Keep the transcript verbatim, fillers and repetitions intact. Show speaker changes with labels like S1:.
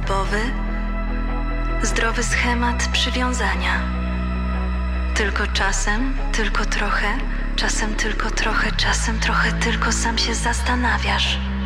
S1: typowy, zdrowy schemat przywiązania. Tylko czasem, tylko trochę, czasem tylko trochę, czasem trochę tylko sam się zastanawiasz.